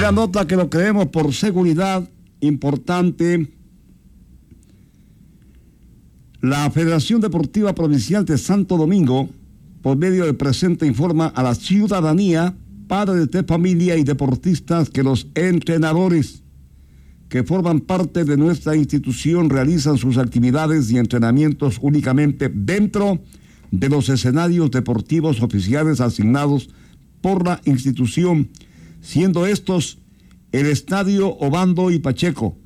Primera nota que lo creemos por seguridad importante. La Federación Deportiva Provincial de Santo Domingo, por medio del presente, informa a la ciudadanía, padres de familia y deportistas que los entrenadores que forman parte de nuestra institución realizan sus actividades y entrenamientos únicamente dentro de los escenarios deportivos oficiales asignados por la institución, siendo estos el Estadio Obando y Pacheco,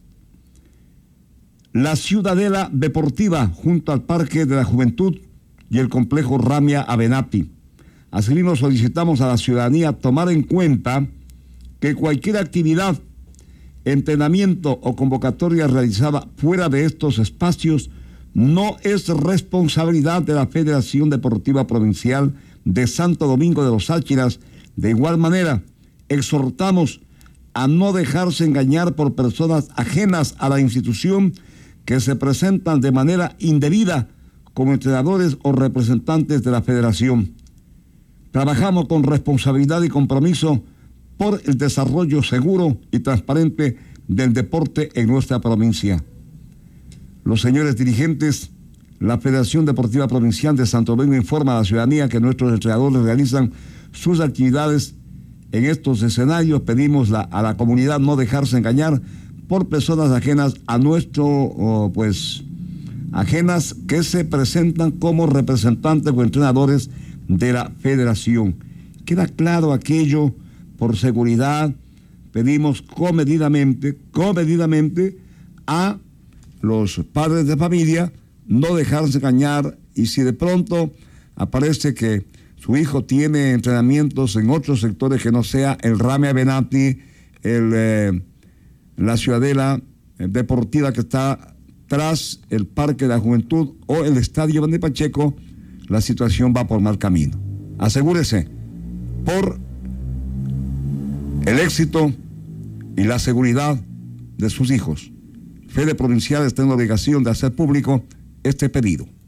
la Ciudadela Deportiva junto al Parque de la Juventud y el Complejo Ramia Avenatti. Asimismo, solicitamos a la ciudadanía tomar en cuenta que cualquier actividad, entrenamiento o convocatoria realizada fuera de estos espacios no es responsabilidad de la Federación Deportiva Provincial de Santo Domingo de los Áchilas. De igual manera, exhortamos a no dejarse engañar por personas ajenas a la institución que se presentan de manera indebida como entrenadores o representantes de la Federación. Trabajamos con responsabilidad y compromiso por el desarrollo seguro y transparente del deporte en nuestra provincia. Los señores dirigentes, la Federación Deportiva Provincial de Santo Domingo informa a la ciudadanía que nuestros entrenadores realizan sus actividades en estos escenarios. Pedimos a la comunidad no dejarse engañar por personas ajenas a nuestro, ajenas que se presentan como representantes o entrenadores de la Federación. Queda claro aquello. Por seguridad, pedimos comedidamente a los padres de familia no dejarse engañar, y si de pronto aparece que su hijo tiene entrenamientos en otros sectores que no sea el Ramia Avenatti, la Ciudadela Deportiva que está tras el Parque de la Juventud o el Estadio Obando y Pacheco, la situación va por mal camino. Asegúrese por el éxito y la seguridad de sus hijos. Fede Provincial está en la obligación de hacer público este pedido.